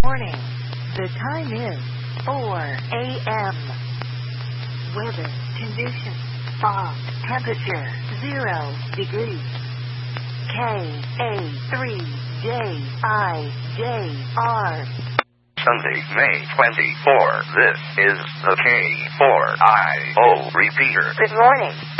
morning. The time is 4 a.m. Weather conditions. Fog. Temperature 0 degrees. KA3JIJR. Sunday, May 24. This is the K4IO repeater. Good morning.